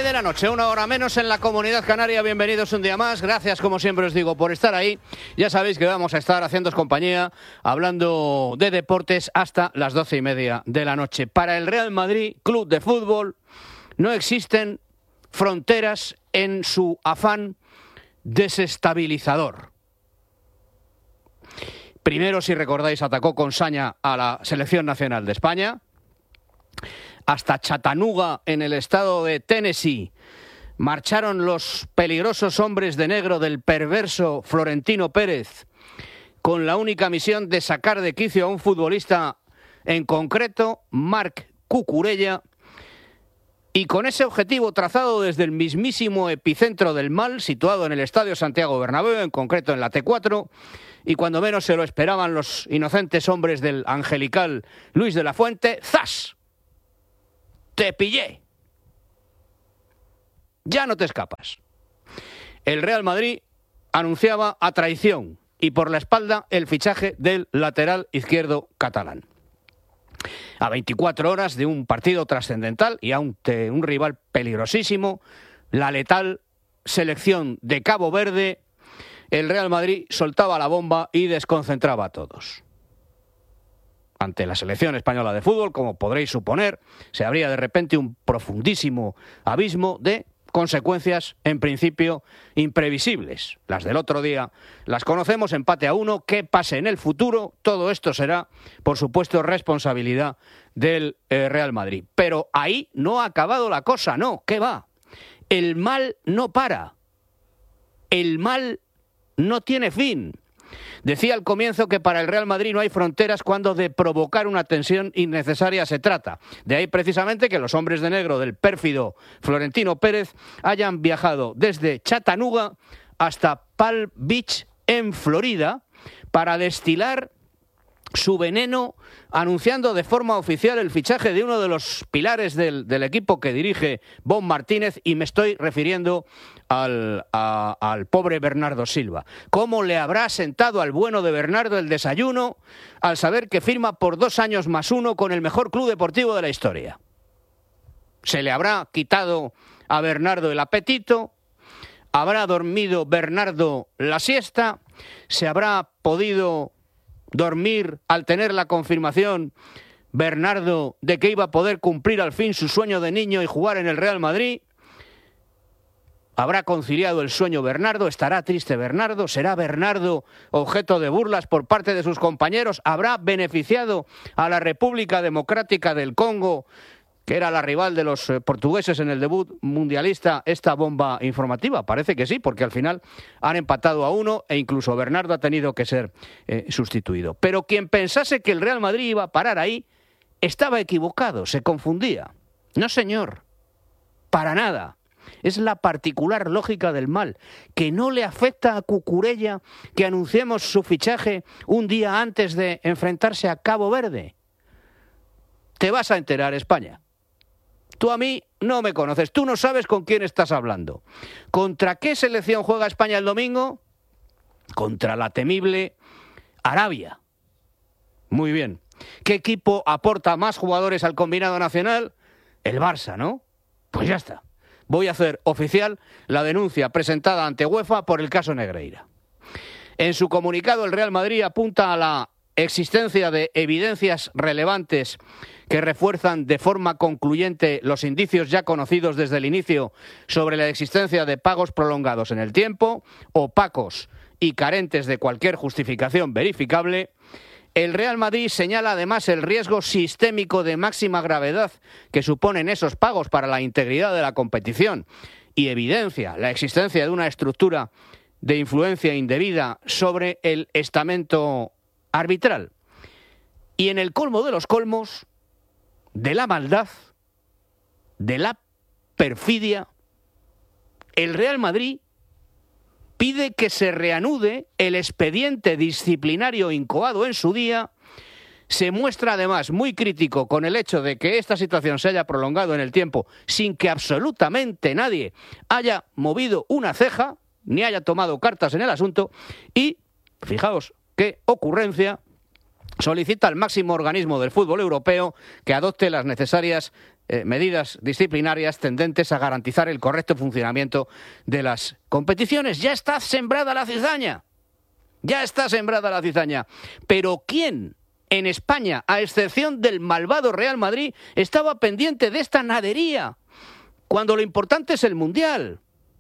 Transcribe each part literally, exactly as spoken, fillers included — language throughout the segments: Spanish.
de la noche, una hora menos en la Comunidad Canaria. Bienvenidos un día más. Gracias, como siempre os digo, por estar ahí. Ya sabéis que vamos a estar haciéndoos compañía, hablando de deportes hasta las doce y media de la noche. Para el Real Madrid, club de fútbol, no existen fronteras en su afán desestabilizador. Primero, si recordáis, atacó con saña a la Selección Nacional de España. Hasta Chattanooga, en el estado de Tennessee, marcharon los peligrosos hombres de negro del perverso Florentino Pérez, con la única misión de sacar de quicio a un futbolista en concreto, Marc Cucurella, y con ese objetivo trazado desde el mismísimo epicentro del mal, situado en el Estadio Santiago Bernabéu, en concreto en la T cuatro, y cuando menos se lo esperaban los inocentes hombres del angelical Luis de la Fuente, ¡zas! ¡Te pillé! Ya no te escapas. El Real Madrid anunciaba a traición y por la espalda el fichaje del lateral izquierdo catalán. A veinticuatro horas de un partido trascendental y ante un rival peligrosísimo, la letal selección de Cabo Verde, el Real Madrid soltaba la bomba y desconcentraba a todos. Ante la selección española de fútbol, como podréis suponer, se abría de repente un profundísimo abismo de consecuencias, en principio, imprevisibles. Las del otro día las conocemos, empate a uno. ¿Qué pase en el futuro? Todo esto será, por supuesto, responsabilidad del eh, Real Madrid. Pero ahí no ha acabado la cosa, no, ¿qué va? El mal no para. El mal no tiene fin. Decía al comienzo que para el Real Madrid no hay fronteras cuando de provocar una tensión innecesaria se trata. De ahí precisamente que los hombres de negro del pérfido Florentino Pérez hayan viajado desde Chattanooga hasta Palm Beach en Florida para destilar su veneno, anunciando de forma oficial el fichaje de uno de los pilares del, del equipo que dirige Bob Martínez, y me estoy refiriendo al, a, al pobre Bernardo Silva. ¿Cómo le habrá sentado al bueno de Bernardo el desayuno al saber que firma por dos años más uno con el mejor club deportivo de la historia? ¿Se le habrá quitado a Bernardo el apetito? ¿Habrá dormido Bernardo la siesta? ¿Se habrá podido dormir al tener la confirmación Bernardo de que iba a poder cumplir al fin su sueño de niño y jugar en el Real Madrid? ¿Habrá conciliado el sueño Bernardo? ¿Estará triste Bernardo? ¿Será Bernardo objeto de burlas por parte de sus compañeros? ¿Habrá beneficiado a la República Democrática del Congo, que era la rival de los portugueses en el debut mundialista, esta bomba informativa? Parece que sí, porque al final han empatado a uno e incluso Bernardo ha tenido que ser eh, sustituido. Pero quien pensase que el Real Madrid iba a parar ahí estaba equivocado, se confundía. No, señor, para nada. Es la particular lógica del mal, que no le afecta a Cucurella que anunciemos su fichaje un día antes de enfrentarse a Cabo Verde. Te vas a enterar, España. Tú a mí no me conoces, tú no sabes con quién estás hablando. ¿Contra qué selección juega España el domingo? Contra la temible Arabia. Muy bien. ¿Qué equipo aporta más jugadores al combinado nacional? El Barça, ¿no? Pues ya está. Voy a hacer oficial la denuncia presentada ante UEFA por el caso Negreira. En su comunicado, el Real Madrid apunta a la existencia de evidencias relevantes que refuerzan de forma concluyente los indicios ya conocidos desde el inicio sobre la existencia de pagos prolongados en el tiempo, opacos y carentes de cualquier justificación verificable. El Real Madrid señala además el riesgo sistémico de máxima gravedad que suponen esos pagos para la integridad de la competición y evidencia la existencia de una estructura de influencia indebida sobre el estamento arbitral. Y en el colmo de los colmos, de la maldad, de la perfidia, el Real Madrid pide que se reanude el expediente disciplinario incoado en su día. Se muestra además muy crítico con el hecho de que esta situación se haya prolongado en el tiempo sin que absolutamente nadie haya movido una ceja ni haya tomado cartas en el asunto. Y, fijaos qué ocurrencia, solicita al máximo organismo del fútbol europeo que adopte las necesarias eh, medidas disciplinarias tendentes a garantizar el correcto funcionamiento de las competiciones. Ya está sembrada la cizaña. Ya está sembrada la cizaña. Pero ¿quién en España, a excepción del malvado Real Madrid, estaba pendiente de esta nadería? Cuando lo importante es el Mundial.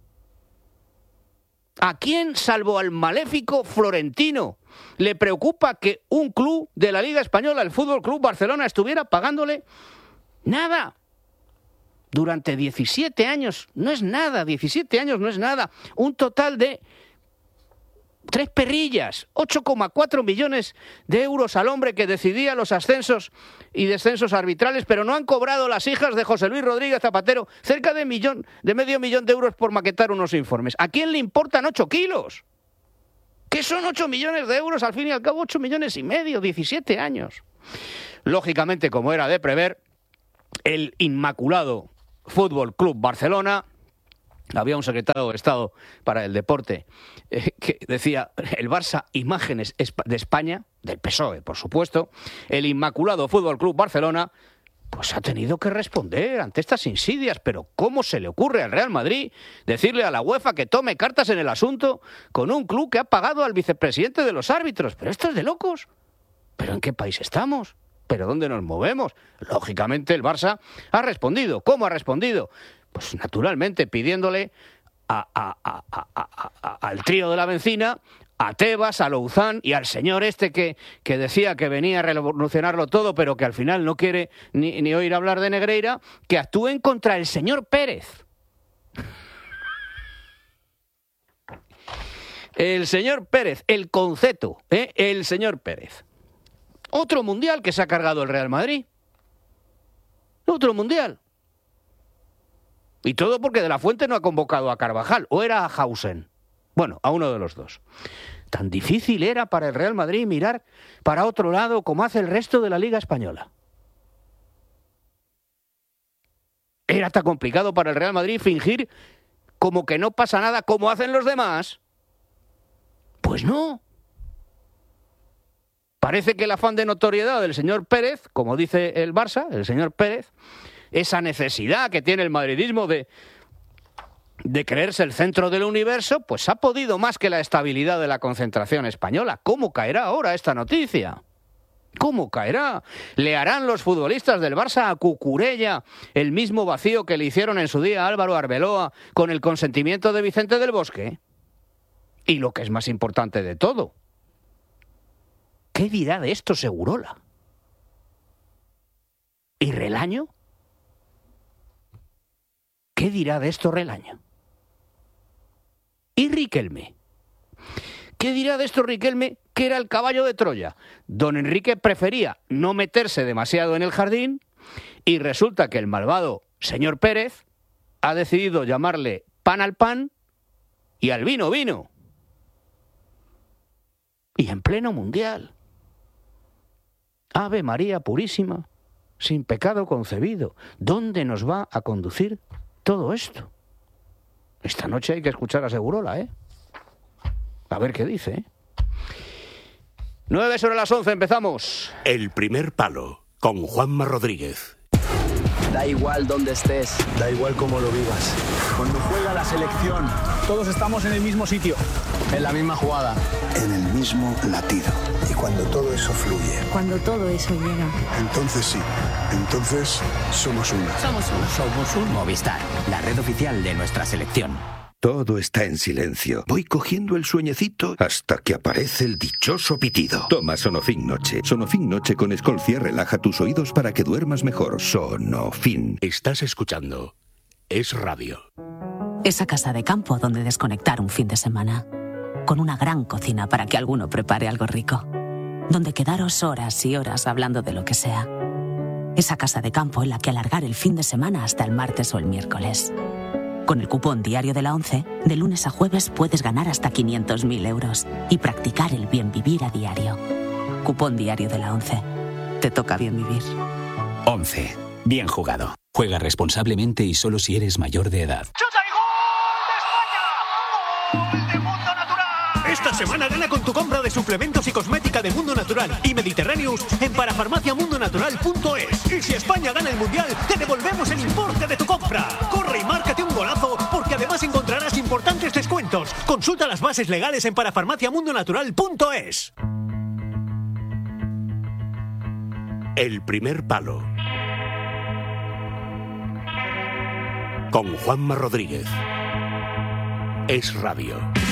¿A quién, salvo al maléfico Florentino, le preocupa que un club de la Liga Española, el Fútbol Club Barcelona, estuviera pagándole nada? Durante diecisiete años, no es nada, diecisiete años no es nada. Un total de tres perrillas, ocho coma cuatro millones de euros al hombre que decidía los ascensos y descensos arbitrales, pero no han cobrado las hijas de José Luis Rodríguez Zapatero cerca de, millón, de medio millón de euros por maquetar unos informes. ¿A quién le importan ocho kilos? ¿Qué son ocho millones de euros? Al fin y al cabo, ocho millones y medio, diecisiete años. Lógicamente, como era de prever, el inmaculado Fútbol Club Barcelona, había un secretario de Estado para el deporte eh, que decía, el Barça, imágenes de España, del P S O E, por supuesto, el inmaculado Fútbol Club Barcelona, pues ha tenido que responder ante estas insidias. Pero ¿cómo se le ocurre al Real Madrid decirle a la UEFA que tome cartas en el asunto con un club que ha pagado al vicepresidente de los árbitros? Pero esto es de locos. ¿Pero en qué país estamos? ¿Pero dónde nos movemos? Lógicamente el Barça ha respondido. ¿Cómo ha respondido? Pues naturalmente pidiéndole a, a, a, a, a, a, al trío de la Bencina, a Tebas, a Louzán y al señor este que, que decía que venía a revolucionarlo todo, pero que al final no quiere ni, ni oír hablar de Negreira, que actúen contra el señor Pérez. El señor Pérez, el conceto, ¿eh? El señor Pérez. Otro mundial que se ha cargado el Real Madrid. Otro mundial. Y todo porque De la Fuente no ha convocado a Carvajal, o era a Hausen. Bueno, a uno de los dos. Tan difícil era para el Real Madrid mirar para otro lado como hace el resto de la Liga Española. Era tan complicado para el Real Madrid fingir como que no pasa nada como hacen los demás. Pues no. Parece que el afán de notoriedad del señor Pérez, como dice el Barça, el señor Pérez, esa necesidad que tiene el madridismo de, de creerse el centro del universo, pues ha podido más que la estabilidad de la concentración española. ¿Cómo caerá ahora esta noticia? ¿Cómo caerá? ¿Le harán los futbolistas del Barça a Cucurella el mismo vacío que le hicieron en su día a Álvaro Arbeloa con el consentimiento de Vicente del Bosque? Y lo que es más importante de todo, ¿qué dirá de esto Segurola? ¿Y Relaño? ¿Qué dirá de esto Relaño? ¿Y Riquelme? ¿Qué dirá de esto Riquelme, que era el caballo de Troya? Don Enrique prefería no meterse demasiado en el jardín y resulta que el malvado señor Pérez ha decidido llamarle pan al pan y al vino vino. Y en pleno mundial. Ave María Purísima, sin pecado concebido. ¿Dónde nos va a conducir todo esto? Esta noche hay que escuchar a Segurola, ¿eh? A ver qué dice, ¿eh? Nueve sobre las once, empezamos. El primer palo, con Juanma Rodríguez. Da igual dónde estés. Da igual cómo lo vivas. Cuando juega la selección, todos estamos en el mismo sitio, en la misma jugada, en el mismo latido. Y cuando todo eso fluye. Cuando todo eso llega. Entonces sí, entonces somos uno. Somos uno. Somos un Movistar, la red oficial de nuestra selección. Todo está en silencio. Voy cogiendo el sueñecito hasta que aparece el dichoso pitido. Toma Sonofin Noche. Sonofin Noche con Escolcia relaja tus oídos para que duermas mejor. Sonofin. Estás escuchando Es Radio. Esa casa de campo donde desconectar un fin de semana. Con una gran cocina para que alguno prepare algo rico. Donde quedaros horas y horas hablando de lo que sea. Esa casa de campo en la que alargar el fin de semana hasta el martes o el miércoles. Con el cupón Diario de la ONCE, de lunes a jueves puedes ganar hasta quinientos mil euros y practicar el bien vivir a diario. Cupón Diario de la ONCE. Te toca bien vivir. ONCE. Bien jugado. Juega responsablemente y solo si eres mayor de edad. ¡Chuta y gol de España! ¡Gol de Mundo Natural! Esta semana gana con tu compra de suplementos y cosmética de Mundo Natural y Mediterráneos en parafarmacia mundo natural punto es. Y si España gana el Mundial, te devolvemos el importe de tu compra. Corre y márcate un golazo, porque además encontrarás importantes descuentos. Consulta las bases legales en parafarmacia mundo natural punto es. El primer palo. Con Juanma Rodríguez. Es Radio.